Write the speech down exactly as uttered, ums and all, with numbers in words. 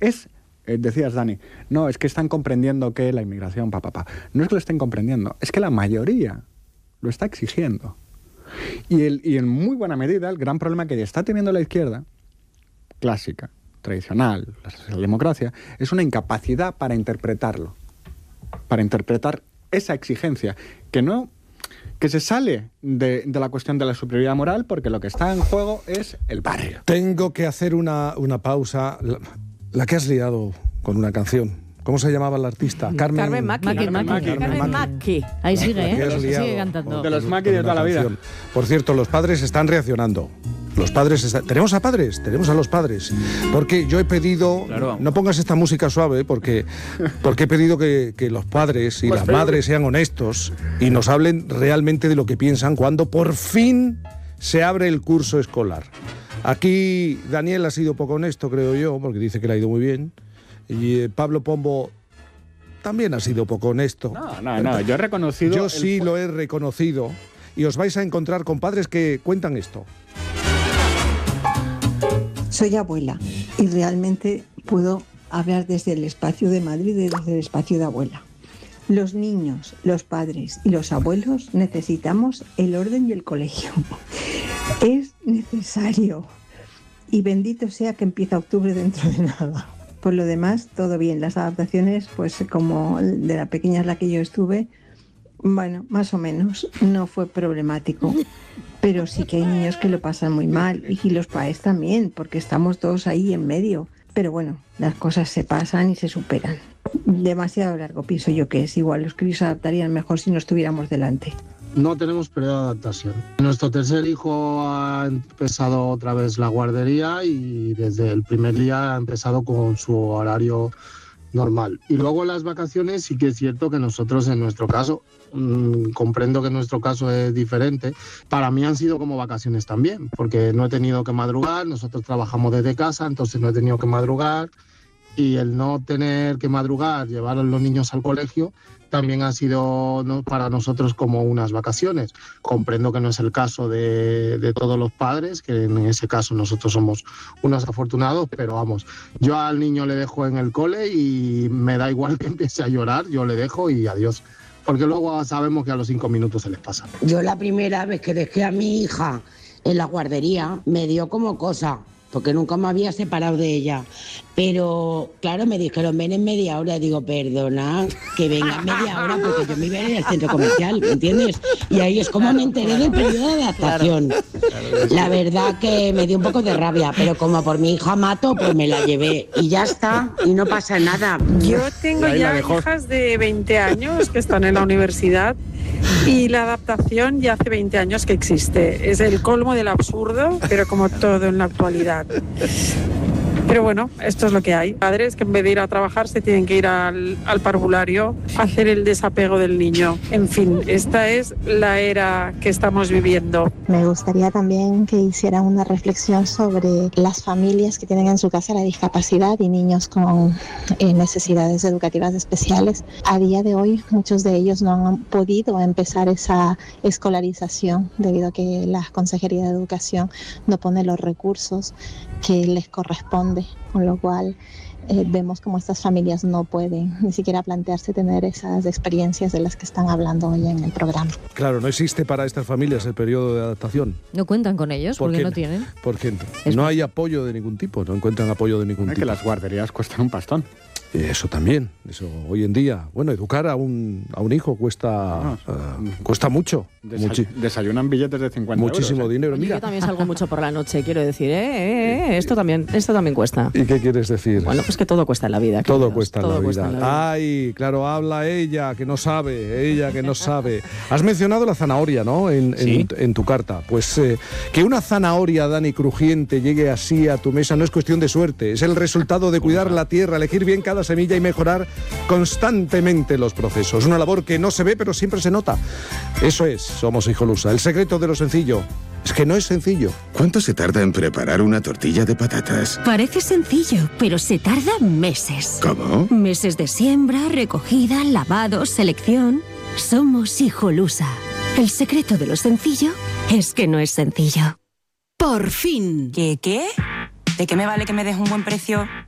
es, eh, decías Dani, no, es que están comprendiendo que la inmigración, pa, pa, pa. No es que lo estén comprendiendo, es que la mayoría lo está exigiendo. Y, el, y en muy buena medida el gran problema que está teniendo la izquierda, clásica, tradicional, la socialdemocracia, es una incapacidad para interpretarlo, para interpretar esa exigencia, que no... que se sale de, de la cuestión de la superioridad moral, porque lo que está en juego es el barrio. Tengo que hacer una, una pausa. La, la que has liado con una canción. ¿Cómo se llamaba la artista? Carmen, Carmen Maki. Carmen Maki. Maki. Carmen Maki. Ahí sigue, ¿eh? Sigue cantando. De los Maki de toda la vida. Por cierto, los padres están reaccionando. Los padres están... Tenemos a padres, tenemos a los padres. Porque yo he pedido... Claro. No pongas esta música suave, porque, porque he pedido que, que los padres y pues las pero... madres sean honestos y nos hablen realmente de lo que piensan cuando por fin se abre el curso escolar. Aquí Daniel ha sido poco honesto, creo yo, porque dice que le ha ido muy bien. Y eh, Pablo Pombo también ha sido poco honesto. No, no, no, yo he reconocido... Yo el... sí lo he reconocido. Y os vais a encontrar con padres que cuentan esto. Soy abuela y realmente puedo hablar desde el espacio de madre y desde el espacio de abuela. Los niños, los padres y los abuelos necesitamos el orden y el colegio. Es necesario. Y bendito sea que empieza octubre dentro de nada. Por lo demás, todo bien. Las adaptaciones, pues como de la pequeña es la que yo estuve, bueno, más o menos, no fue problemático. Pero sí que hay niños que lo pasan muy mal, y los padres también, porque estamos todos ahí en medio. Pero bueno, las cosas se pasan y se superan. Demasiado largo pienso yo que es. Igual los críos se adaptarían mejor si no estuviéramos delante. No tenemos periodo de adaptación. Nuestro tercer hijo ha empezado otra vez la guardería y desde el primer día ha empezado con su horario normal. Y luego las vacaciones sí que es cierto que nosotros en nuestro caso, mmm, comprendo que nuestro caso es diferente, para mí han sido como vacaciones también, porque no he tenido que madrugar, nosotros trabajamos desde casa, entonces no he tenido que madrugar, y el no tener que madrugar, llevar a los niños al colegio, también ha sido ¿no? para nosotros como unas vacaciones. Comprendo que no es el caso de, de todos los padres, que en ese caso nosotros somos unos afortunados, pero vamos, yo al niño le dejo en el cole y me da igual que empiece a llorar, yo le dejo y adiós. Porque luego sabemos que a los cinco minutos se les pasa. Yo la primera vez que dejé a mi hija en la guardería me dio como cosa, porque nunca me había separado de ella. Pero, claro, me dijeron, ven en media hora. Digo, perdona, que venga en media hora, porque yo me iba a ir al centro comercial, ¿me entiendes? Y ahí es como me enteré del periodo de adaptación. Claro, claro, sí. La verdad que me dio un poco de rabia, pero como por mi hija mato, pues me la llevé. Y ya está, y no pasa nada. Yo tengo ya hijas de veinte años que están en la universidad. Y la adaptación ya hace veinte años que existe. Es el colmo del absurdo, pero como todo en la actualidad. Pero bueno, esto es lo que hay. Padres que en vez de ir a trabajar se tienen que ir al, al parvulario a hacer el desapego del niño. En fin, esta es la era que estamos viviendo. Me gustaría también que hicieran una reflexión sobre las familias que tienen en su casa la discapacidad y niños con eh, necesidades educativas especiales. A día de hoy, muchos de ellos no han podido empezar esa escolarización debido a que la Consejería de Educación no pone los recursos que les corresponde, con lo cual eh, vemos como estas familias no pueden ni siquiera plantearse tener esas experiencias de las que están hablando hoy en el programa. Claro, no existe para estas familias el periodo de adaptación. No cuentan con ellos ¿Por porque qué? no tienen. Porque Es no hay apoyo de ningún tipo, no encuentran apoyo de ningún es tipo. que las guarderías cuestan un pastón. Eso también, eso hoy en día. Bueno, educar a un, a un hijo cuesta, Ah, uh, cuesta mucho. Desay- Muchi- desayunan billetes de cincuenta muchísimo euros, ¿eh? dinero. Oye, Mira, yo también salgo mucho por la noche, quiero decir, ¿eh? eh, eh esto, también, esto también cuesta. ¿y qué quieres decir? Bueno, pues que todo cuesta en la vida. Todo queridos, cuesta en todo la cuesta vida. en la vida. Ay, claro, habla ella, que no sabe, ella que no sabe. Has mencionado la zanahoria, ¿no? En, Sí. en, en tu carta. Pues eh, que una zanahoria, Dani, crujiente, llegue así a tu mesa no es cuestión de suerte. Es el resultado de cuidar la tierra, elegir bien cada semilla y mejorar constantemente los procesos. Una labor que no se ve, pero siempre se nota. Eso es, somos Hijolusa. El secreto de lo sencillo es que no es sencillo. ¿Cuánto se tarda en preparar una tortilla de patatas? Parece sencillo, pero se tarda meses. ¿Cómo? Meses de siembra, recogida, lavado, selección. Somos Hijolusa. El secreto de lo sencillo es que no es sencillo. Por fin. ¿Qué qué? ¿De qué me vale que me des un buen precio